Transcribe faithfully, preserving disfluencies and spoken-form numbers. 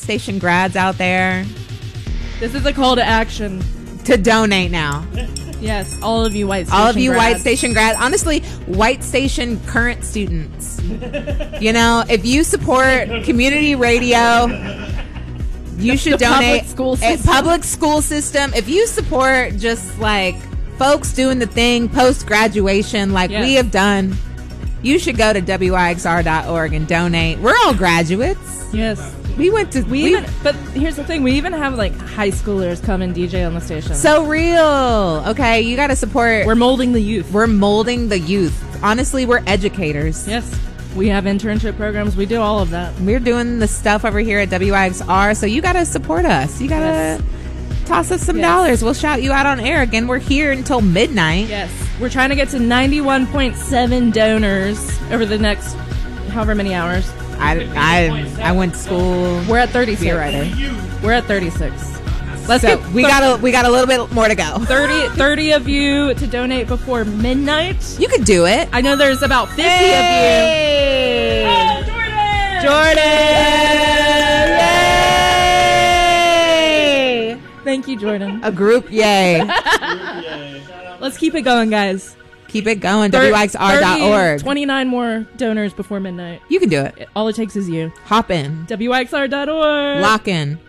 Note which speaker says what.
Speaker 1: Station grads out there,
Speaker 2: this is a call to action
Speaker 1: to donate now.
Speaker 2: Yes, all of you White Station
Speaker 1: All of you
Speaker 2: grads.
Speaker 1: White Station grads. Honestly, White Station current students. You know, if you support community radio, you should
Speaker 2: The
Speaker 1: donate.
Speaker 2: public school
Speaker 1: a
Speaker 2: system.
Speaker 1: public school system. If you support just like folks doing the thing post graduation, like
Speaker 2: Yes.
Speaker 1: we have done, you should go to W I X R dot org and donate. We're all graduates.
Speaker 2: Yes.
Speaker 1: We went to
Speaker 2: We,
Speaker 1: we,
Speaker 2: even, but here's the thing: we even have like high schoolers come and D J on the station.
Speaker 1: so real. Okay, you got to support.
Speaker 2: we're molding the youth.
Speaker 1: We're molding the youth. Honestly, we're educators.
Speaker 2: Yes, we have internship programs. We do all of that.
Speaker 1: We're doing the stuff over here at W I X R, so you got to support us. You got to
Speaker 2: Yes.
Speaker 1: toss us some
Speaker 2: Yes.
Speaker 1: dollars. We'll shout you out on air. Again, we're here until midnight.
Speaker 2: Yes, we're trying to get to ninety-one point seven donors over the next however many hours.
Speaker 1: I, I, I went to school.
Speaker 2: We're at thirty-six.
Speaker 1: Be a writer.
Speaker 2: We're at thirty-six. Let's
Speaker 1: So
Speaker 2: get
Speaker 1: we got a we got a little bit more to go.
Speaker 2: thirty, thirty of you to donate before midnight.
Speaker 1: You could do it.
Speaker 2: I know there's about fifty
Speaker 1: Hey!
Speaker 2: of you. Oh, Jordan!
Speaker 1: Jordan! Yay!
Speaker 2: Thank you, Jordan.
Speaker 1: A group yay.
Speaker 2: Let's keep it going, guys.
Speaker 1: Keep it going.
Speaker 2: Thir-
Speaker 1: W I X R dot org.
Speaker 2: twenty-nine more donors before midnight.
Speaker 1: You can do it.
Speaker 2: All it takes is you.
Speaker 1: Hop in.
Speaker 2: W I X R dot org.
Speaker 1: Lock in.